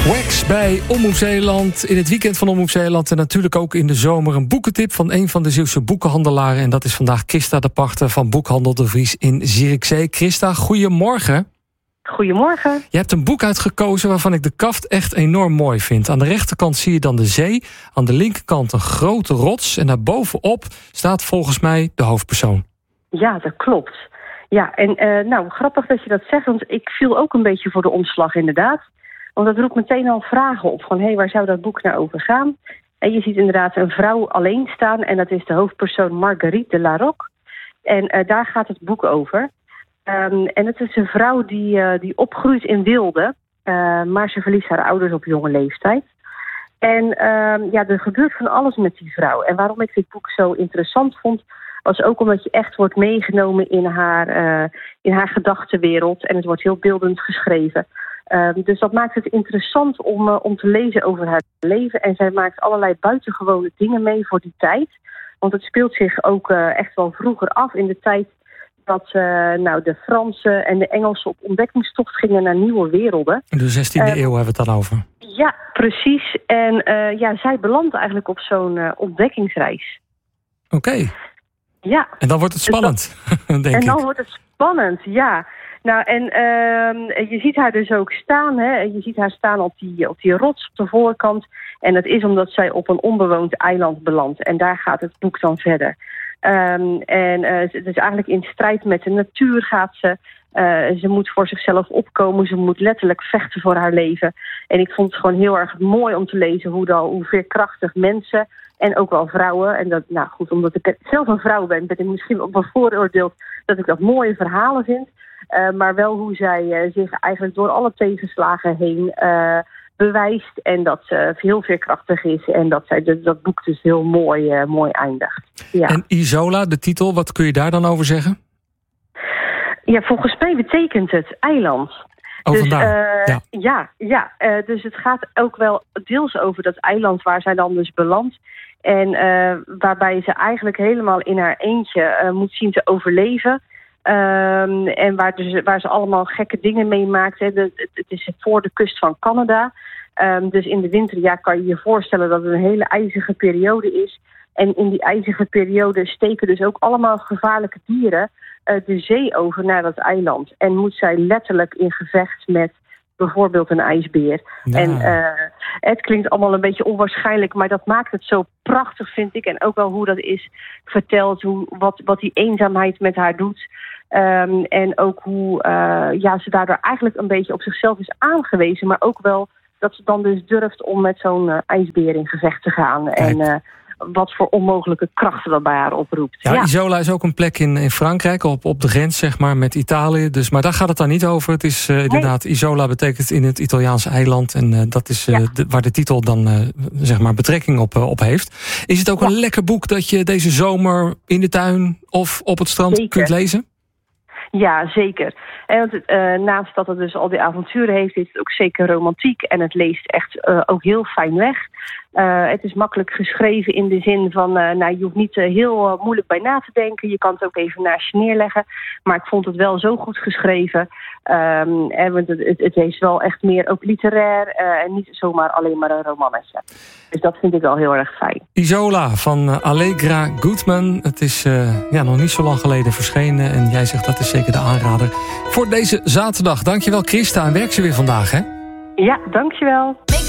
Wax bij Omroep Zeeland, in het weekend van Omroep Zeeland en natuurlijk ook in de zomer een boekentip van een van de Zeeuwse boekenhandelaren. En dat is vandaag Christa de Pachter van Boekhandel De Vries in Zierikzee. Christa, goedemorgen. Goedemorgen. Je hebt een boek uitgekozen waarvan ik de kaft echt enorm mooi vind. Aan de rechterkant zie je dan de zee, aan de linkerkant een grote rots en daarbovenop staat volgens mij de hoofdpersoon. Ja, dat klopt. Ja, en grappig dat je dat zegt, want ik viel ook een beetje voor de omslag inderdaad. Want dat roept meteen al vragen op van, waar zou dat boek nou over gaan? En je ziet inderdaad een vrouw alleen staan en dat is de hoofdpersoon Marguerite de Larocque. En daar gaat het boek over. En het is een vrouw die opgroeit in Wilde, maar ze verliest haar ouders op jonge leeftijd. En er gebeurt van alles met die vrouw. En waarom ik dit boek zo interessant vond, was ook omdat je echt wordt meegenomen in haar gedachtenwereld. En het wordt heel beeldend geschreven. Dus dat maakt het interessant om te lezen over haar leven. En zij maakt allerlei buitengewone dingen mee voor die tijd. Want het speelt zich ook echt wel vroeger af in de tijd dat de Fransen en de Engelsen op ontdekkingstocht gingen naar nieuwe werelden. In de 16e eeuw hebben we het dan over. Ja, precies. En zij belandt eigenlijk op zo'n ontdekkingsreis. Oké. Ja. En dan wordt het spannend, denk ik. En dan wordt het spannend, ja. Nou, en je ziet haar dus ook staan, hè. Je ziet haar staan op die rots op de voorkant. En dat is omdat zij op een onbewoond eiland belandt. En daar gaat het boek dan verder. Het is eigenlijk in strijd met de natuur gaat ze. Ze moet voor zichzelf opkomen. Ze moet letterlijk vechten voor haar leven. En ik vond het gewoon heel erg mooi om te lezen hoe veerkrachtig mensen en ook wel vrouwen. En dat, omdat ik zelf een vrouw ben ik misschien ook wel vooroordeeld dat ik dat mooie verhalen vind. Maar wel hoe zij zich eigenlijk door alle tegenslagen heen bewijst. En dat ze heel veerkrachtig is. En dat zij dat boek dus heel mooi eindigt. Ja. En Isola, de titel, wat kun je daar dan over zeggen? Ja, volgens mij betekent het eiland. Oh, dus, vandaar. Dus het gaat ook wel deels over dat eiland waar zij dan dus belandt. En waarbij ze eigenlijk helemaal in haar eentje moet zien te overleven. En waar ze allemaal gekke dingen meemaakt. Het is voor de kust van Canada. Dus in de winter kan je je voorstellen dat het een hele ijzige periode is. En in die ijzige periode steken dus ook allemaal gevaarlijke dieren de zee over naar dat eiland. En moet zij letterlijk in gevecht met bijvoorbeeld een ijsbeer. Ja. En het klinkt allemaal een beetje onwaarschijnlijk, maar dat maakt het zo prachtig, vind ik. En ook wel hoe dat is verteld, wat die eenzaamheid met haar doet. En ook hoe ze daardoor eigenlijk een beetje op zichzelf is aangewezen, maar ook wel dat ze dan dus durft om met zo'n ijsbeer in gevecht te gaan. Kijk. En wat voor onmogelijke krachten dat bij haar oproept. Ja, Isola is ook een plek in Frankrijk, op de grens zeg maar met Italië. Dus, maar daar gaat het dan niet over. Het is inderdaad, Isola betekent in het Italiaanse eiland. En dat is waar de titel dan zeg maar betrekking op heeft. Is het ook een lekker boek dat je deze zomer in de tuin of op het strand kunt lezen? Ja, zeker. En naast dat het dus al die avonturen heeft, is het ook zeker romantiek. En het leest echt ook heel fijn weg. Het is makkelijk geschreven in de zin van, je hoeft niet heel moeilijk bij na te denken. Je kan het ook even naast je neerleggen. Maar ik vond het wel zo goed geschreven. Want het is wel echt meer ook literair en niet zomaar alleen maar een romannetje. Dus dat vind ik wel heel erg fijn. Isola van Allegra Gutman. Het is nog niet zo lang geleden verschenen. En jij zegt dat is zeker de aanrader voor deze zaterdag. Dankjewel Christa en werk ze weer vandaag, hè? Ja, dankjewel.